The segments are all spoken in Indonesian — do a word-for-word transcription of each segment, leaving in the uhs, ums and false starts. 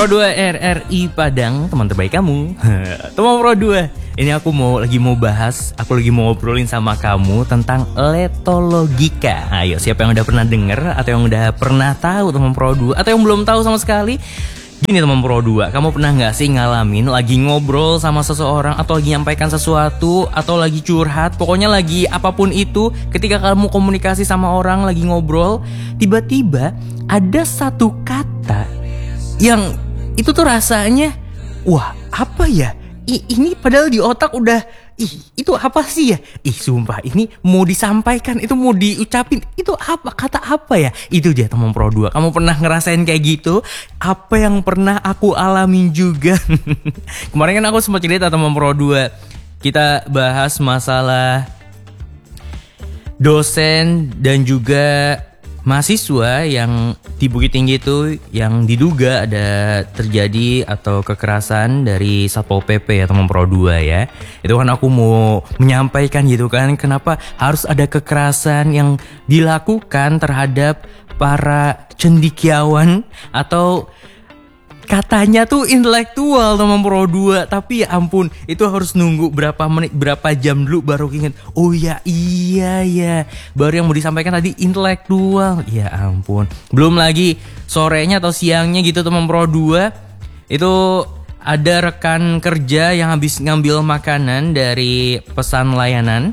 Pro dua R R I Padang, teman terbaik kamu. Teman Pro dua, ini aku mau lagi mau bahas, aku lagi mau ngobrolin sama kamu tentang letologika. Ayo, siapa yang udah pernah denger atau yang udah pernah tahu teman Pro dua atau yang belum tahu sama sekali? Gini teman Pro dua, kamu pernah gak sih ngalamin lagi ngobrol sama seseorang atau lagi nyampaikan sesuatu atau lagi curhat, pokoknya lagi apapun itu, ketika kamu komunikasi sama orang lagi ngobrol, tiba-tiba ada satu kata yang itu tuh rasanya, wah apa ya? I, ini padahal di otak udah, ih itu apa sih ya? Ih sumpah ini mau disampaikan, itu mau diucapin, itu apa, kata apa ya? Itu dia teman Pro dua, kamu pernah ngerasain kayak gitu? Apa yang pernah aku alamin juga. Kemarin kan aku sempat cerita teman Pro dua, kita bahas masalah dosen dan juga mahasiswa yang di Bukit Tinggi itu yang diduga ada terjadi atau kekerasan dari Satpol P P ya teman Pro dua ya. Itu kan aku mau menyampaikan gitu kan, kenapa harus ada kekerasan yang dilakukan terhadap para cendekiawan atau katanya tuh intelektual teman Pro dua, tapi ya ampun itu harus nunggu berapa menit berapa jam dulu baru inget, oh ya iya ya baru yang mau disampaikan tadi intelektual. Ya ampun, belum lagi sorenya atau siangnya gitu teman Pro dua itu ada rekan kerja yang habis ngambil makanan dari pesan layanan.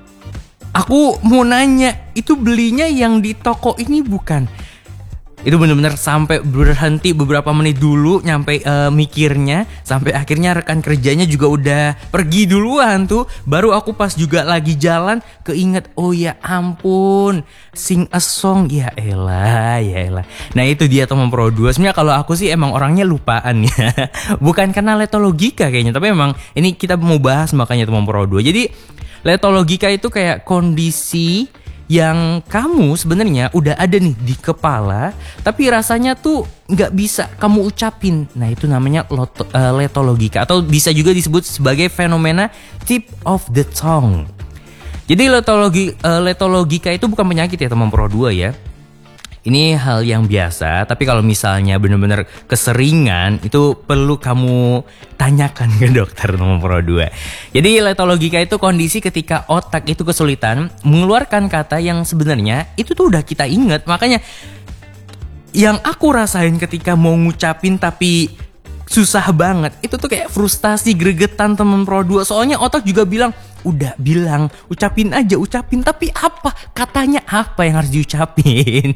Aku mau nanya, itu belinya yang di toko ini bukan? Itu benar-benar sampai berhenti beberapa menit dulu nyampe uh, mikirnya, sampai akhirnya rekan kerjanya juga udah pergi duluan tuh. Baru aku pas juga lagi jalan keinget, oh ya ampun, sing a song, ya elah, ya elah. Nah itu dia teman Pro dua. Sebenarnya kalau aku sih emang orangnya lupaan ya. Bukan karena letologika kayaknya, tapi emang ini kita mau bahas makanya teman Pro dua. Jadi letologika itu kayak kondisi yang kamu sebenarnya udah ada nih di kepala, tapi rasanya tuh nggak bisa kamu ucapin. Nah itu namanya loto, uh, letologika, atau bisa juga disebut sebagai fenomena tip of the tongue. Jadi letologi, uh, letologika itu bukan penyakit ya teman Pro dua ya. Ini hal yang biasa, tapi kalau misalnya benar-benar keseringan itu perlu kamu tanyakan ke dokter teman Pro dua. Jadi letologika itu kondisi ketika otak itu kesulitan mengeluarkan kata yang sebenarnya itu tuh udah kita ingat. Makanya yang aku rasain ketika mau ngucapin tapi susah banget, itu tuh kayak frustasi, gregetan teman Pro dua. Soalnya otak juga bilang, udah bilang, ucapin aja, ucapin. Tapi apa? Katanya apa yang harus diucapin?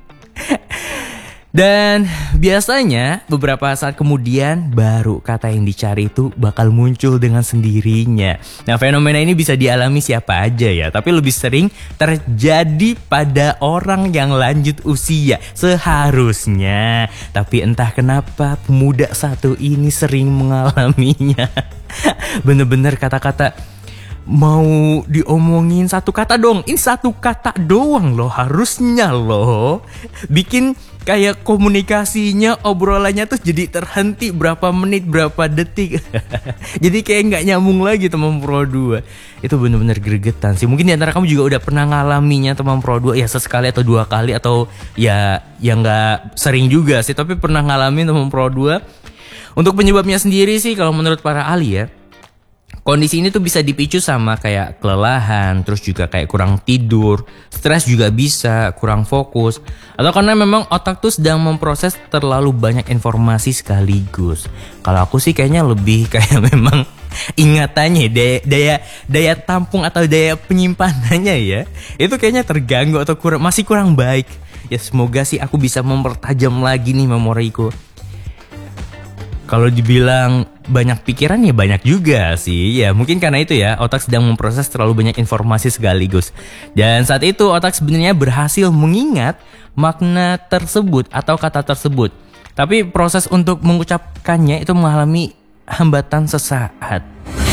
Dan biasanya beberapa saat kemudian baru kata yang dicari itu bakal muncul dengan sendirinya. Nah fenomena ini bisa dialami siapa aja ya, tapi lebih sering terjadi pada orang yang lanjut usia seharusnya. Tapi entah kenapa pemuda satu ini sering mengalaminya. Bener-bener kata-kata mau diomongin satu kata dong, ini satu kata doang loh harusnya loh. Bikin kayak komunikasinya, obrolannya tuh jadi terhenti berapa menit, berapa detik. Jadi kayak gak nyambung lagi teman Pro dua. Itu bener-bener gregetan sih. Mungkin diantara kamu juga udah pernah ngalaminya teman Pro dua, ya sesekali atau dua kali, atau ya yang gak sering juga sih, tapi pernah ngalamin teman Pro dua. Untuk penyebabnya sendiri sih kalau menurut para ahli ya, kondisi ini tuh bisa dipicu sama kayak kelelahan, terus juga kayak kurang tidur, stres juga bisa, kurang fokus, atau karena memang otak tuh sedang memproses terlalu banyak informasi sekaligus. Kalau aku sih kayaknya lebih kayak memang ingatannya, daya, daya daya tampung atau daya penyimpanannya ya, itu kayaknya terganggu atau kurang, masih kurang baik. Ya semoga sih aku bisa mempertajam lagi nih memoriku. Kalau dibilang banyak pikiran ya banyak juga sih. Ya mungkin karena itu ya, otak sedang memproses terlalu banyak informasi sekaligus. Dan saat itu otak sebenarnya berhasil mengingat makna tersebut atau kata tersebut. Tapi proses untuk mengucapkannya itu mengalami hambatan sesaat.